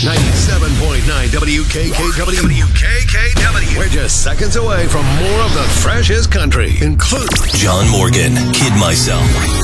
97.9 WKKW. We're just seconds away from more of the freshest country, including John Morgan, Kid Myself.